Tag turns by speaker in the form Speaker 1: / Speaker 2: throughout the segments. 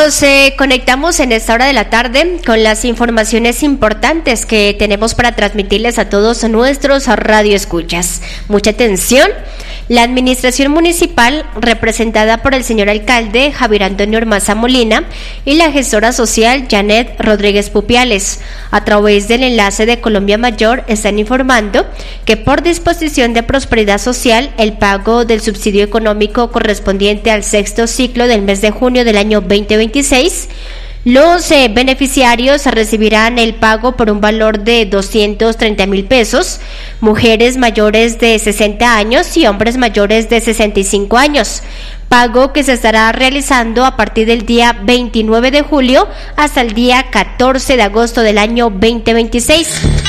Speaker 1: Nos conectamos en esta hora de la tarde con las informaciones importantes que tenemos para transmitirles a todos nuestros radioescuchas. Mucha atención. La administración municipal, representada por el señor alcalde Javier Antonio Ormaza Molina y la gestora social Janet Rodríguez Pupiales, a través del enlace de Colombia Mayor, están informando que por disposición de Prosperidad Social, el pago del subsidio económico correspondiente al sexto ciclo del mes de junio del año 2026, los beneficiarios recibirán el pago por un valor de 230,000 pesos, mujeres mayores de 60 años y hombres mayores de 65 años, pago que se estará realizando a partir del día 29 de julio hasta el día 14 de agosto del año 2026.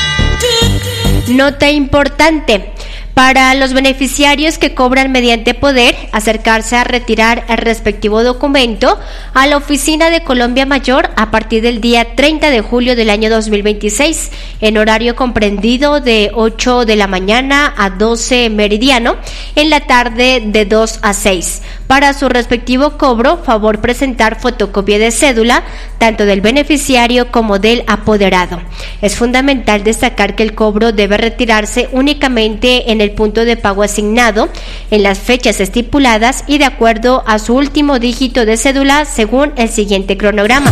Speaker 1: Nota importante. Para los beneficiarios que cobran mediante poder, acercarse a retirar el respectivo documento a la oficina de Colombia Mayor a partir del día 30 de julio del año 2026, en horario comprendido de 8 de la mañana a 12 meridiano, en la tarde de 2 a 6. Para su respectivo cobro, favor presentar fotocopia de cédula, tanto del beneficiario como del apoderado. Es fundamental destacar que el cobro debe retirarse únicamente en el punto de pago asignado, en las fechas estipuladas y de acuerdo a su último dígito de cédula según el siguiente cronograma.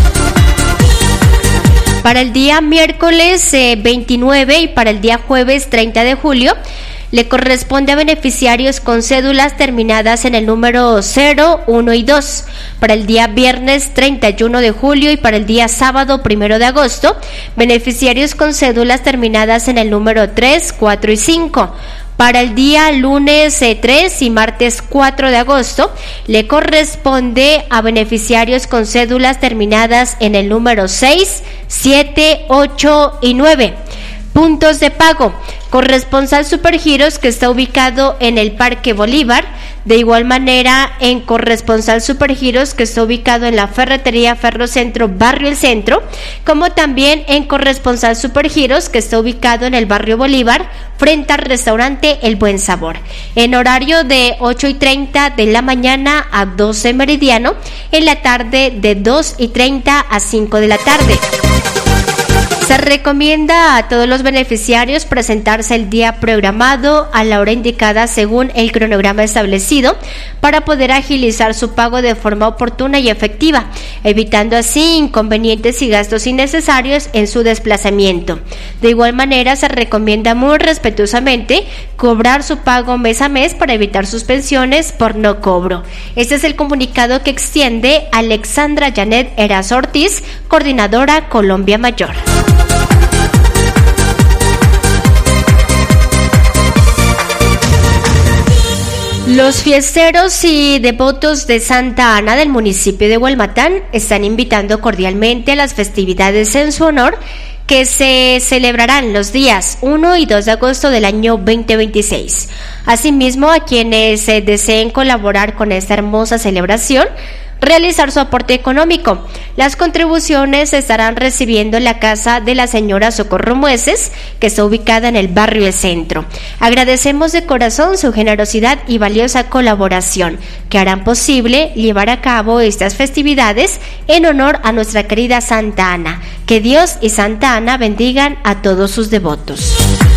Speaker 1: Para el día miércoles 29 y para el día jueves 30 de julio, le corresponde a beneficiarios con cédulas terminadas en el número 0, 1 y 2. Para el día viernes 31 de julio y para el día sábado 1 de agosto, beneficiarios con cédulas terminadas en el número 3, 4 y 5. Para el día lunes 3 y martes 4 de agosto, le corresponde a beneficiarios con cédulas terminadas en el número 6, 7, 8 y 9. Puntos de pago. Corresponsal Supergiros, que está ubicado en el Parque Bolívar. De igual manera, en Corresponsal Supergiros, que está ubicado en la Ferretería Ferrocentro, Barrio El Centro, como también en Corresponsal Supergiros, que está ubicado en el Barrio Bolívar, frente al restaurante El Buen Sabor, en horario de 8:30 de la mañana a 12 meridiano, en la tarde de 2:30 a 5 de la tarde. Se recomienda a todos los beneficiarios presentarse el día programado a la hora indicada según el cronograma establecido para poder agilizar su pago de forma oportuna y efectiva, evitando así inconvenientes y gastos innecesarios en su desplazamiento. De igual manera, se recomienda muy respetuosamente cobrar su pago mes a mes para evitar suspensiones por no cobro. Este es el comunicado que extiende Alexandra Janet Erazo Ortiz, coordinadora Colombia Mayor. Los fiesteros y devotos de Santa Ana del municipio de Hualmatán están invitando cordialmente a las festividades en su honor que se celebrarán los días 1 y 2 de agosto del año 2026. Asimismo, a quienes deseen colaborar con esta hermosa celebración, realizar su aporte económico. Las contribuciones se estarán recibiendo en la casa de la señora Socorro Mueces, que está ubicada en el Barrio El Centro. Agradecemos de corazón su generosidad y valiosa colaboración, que harán posible llevar a cabo estas festividades en honor a nuestra querida Santa Ana. Que Dios y Santa Ana bendigan a todos sus devotos.